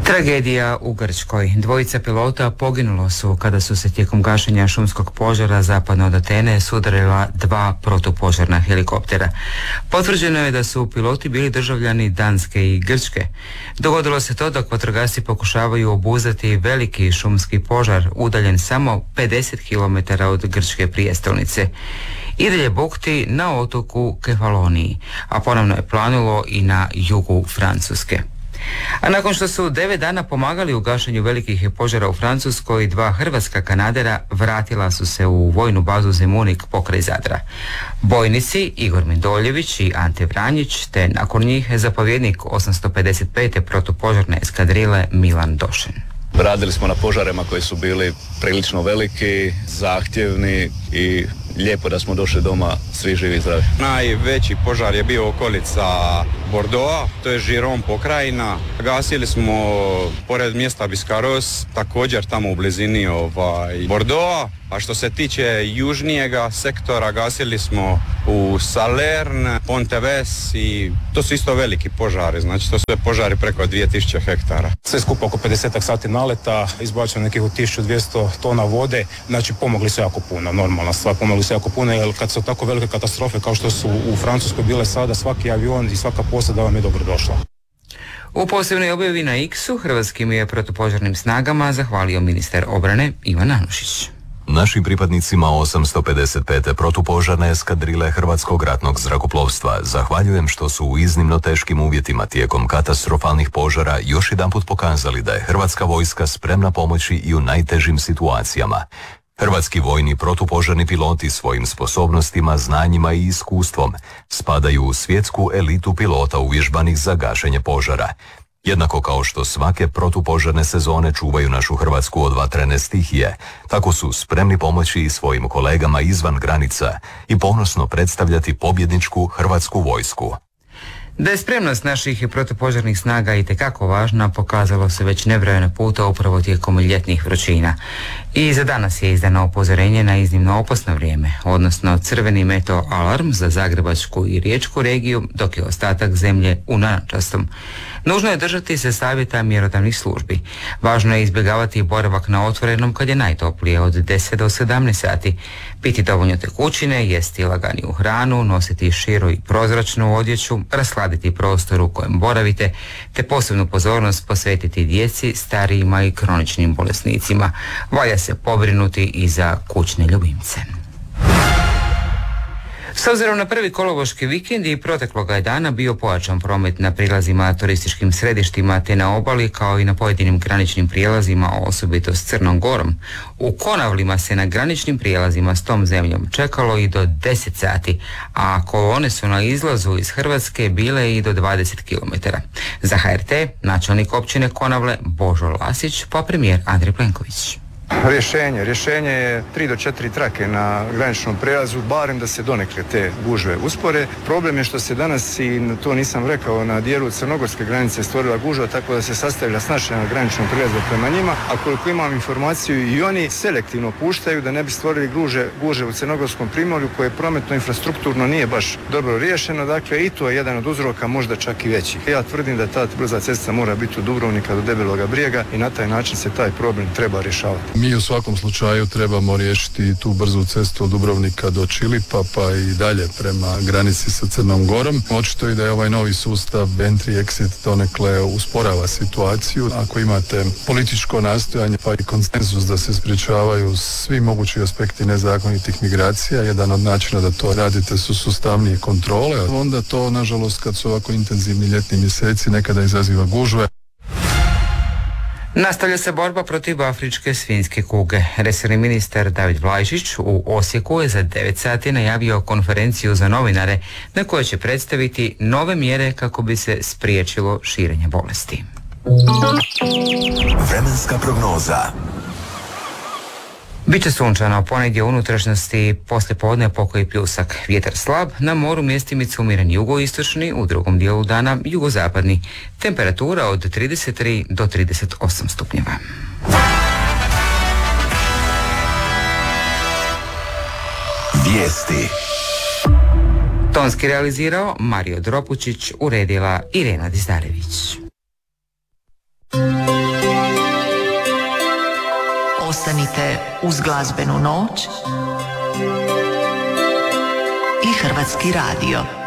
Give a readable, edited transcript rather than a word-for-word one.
Tragedija u Grčkoj. Dvojica pilota poginulo su kada su se tijekom gašenja šumskog požara zapadno od Atene sudarila dva protupožarna helikoptera. Potvrđeno je da su piloti bili državljani Danske i Grčke. Dogodilo se to dok vatrogasci pokušavaju obuzdati veliki šumski požar udaljen samo 50 km od grčke prijestolnice. I dalje bukti na otoku Kefaloniji, a ponovno je planulo i na jugu Francuske. A nakon što su 9 dana pomagali u gašenju velikih požara u Francuskoj, dva hrvatska kanadera vratila su se u vojnu bazu Zemunik pokraj Zadra. Bojnici Igor Mindoljević i Ante Vranjić, te nakon njih zapovjednik 855. protupožarne eskadrile Milan Došen. Radili smo na požarima koji su bili prilično veliki, zahtjevni i lijepo da smo došli doma svi živi i zdravi. Najveći požar je bio okolica Bordeauxa, to je Giron pokrajina. Gasili smo pored mjesta Biscarrosse, također tamo u blizini Bordeauxa. A što se tiče južnijega sektora, gasili smo u Salerne, Ponteves i to su isto veliki požari, znači to su požari preko 2000 hektara. Sve skupa oko 50 sati naleta, izbačeno nekih 1200 tona vode, znači pomogli se jako puno, normalna stvar, pomogli se jako puno, jer kad su tako velike katastrofe kao što su u Francuskoj bile sada, svaki avion i svaka posada vam je dobro došla. U posebnoj objavi na X-u hrvatskim je protupožarnim snagama zahvalio ministar obrane Ivan Anušić. Našim pripadnicima 855. protupožarne eskadrile Hrvatskog ratnog zrakoplovstva zahvaljujem što su u iznimno teškim uvjetima tijekom katastrofalnih požara još jedanput pokazali da je Hrvatska vojska spremna pomoći i u najtežim situacijama. Hrvatski vojni protupožarni piloti svojim sposobnostima, znanjima i iskustvom spadaju u svjetsku elitu pilota uvježbanih za gašenje požara. Jednako kao što svake protupožarne sezone čuvaju našu Hrvatsku od vatrene stihije, tako su spremni pomoći i svojim kolegama izvan granica i ponosno predstavljati pobjedničku Hrvatsku vojsku. Da je spremnost naših protupožarnih snaga itekako važna, pokazalo se već nebrojeno puta upravo tijekom ljetnih vrućina. I za danas je izdano upozorenje na iznimno opasno vrijeme, odnosno crveni meteo alarm za Zagrebačku i Riječku regiju, dok je ostatak zemlje u narančastom. Nužno je držati se savjeta mjerodavnih službi. Važno je izbjegavati boravak na otvorenom kad je najtoplije od 10 do 17 sati, piti dovoljno tekućine, jesti laganiju hranu, nositi širu i prozračnu odjeću, rasladiti prostor u kojem boravite, te posebnu pozornost posvetiti djeci, starijima i kroničnim bolesnicima. Valja se pobrinuti i za kućne ljubimce. S obzirom na prvi kolovoški vikend i protekloga je dana bio pojačan promet na prilazima turističkim središtima te na obali kao i na pojedinim graničnim prijelazima, osobito s Crnom Gorom. U Konavlima se na graničnim prijelazima s tom zemljom čekalo i do 10 sati, a kolone su na izlazu iz Hrvatske bile i do 20 km. Za HRT načelnik općine Konavle Božo Lasić, pa premijer Andrej Plenković. Rješenje je 3 do 4 trake na graničnom prijelazu, barem da se donekle te gužve uspore. Problem je što se danas, i to nisam rekao, na dijelu crnogorske granice stvorila gužva, tako da se sastavlja snašena na graničnom prijelazu prema njima, a koliko imam informaciju i oni selektivno puštaju da ne bi stvorili gužve u crnogorskom primorju koje prometno infrastrukturno nije baš dobro riješeno, dakle i to je jedan od uzroka, možda čak i veći. Ja tvrdim da ta brza cesta mora biti od Dubrovnika do Debeloga Brijega i na taj način se taj problem treba rješavati. Mi u svakom slučaju trebamo riješiti tu brzu cestu od Dubrovnika do Čilipa, pa i dalje prema granici sa Crnom Gorom. Očito je da je ovaj novi sustav entry-exit donekle usporava situaciju. Ako imate političko nastojanje pa i konsenzus da se sprječavaju svi mogući aspekti nezakonitih migracija, jedan od načina da to radite su sustavnije kontrole, onda to, nažalost, kad su ovako intenzivni ljetni mjeseci, nekada izaziva gužve. Nastavlja se borba protiv afričke svinjske kuge. Resorni ministar David Vlajčić u Osijeku je za 9 sati najavio konferenciju za novinare na kojoj će predstaviti nove mjere kako bi se spriječilo širenje bolesti. Vremenska prognoza. Biće sunčano, ponegdje u unutrašnjosti, poslije podne pokoji pljusak. Vjetar slab, na moru mjestimice umiren jugoistočni, u drugom dijelu dana jugozapadni. Temperatura od 33 do 38 stupnjeva. Vijesti. Tonski realizirao Mario Dropučić, uredila Irena Dizdarević. Ostanite uz glazbenu noć i Hrvatski radio.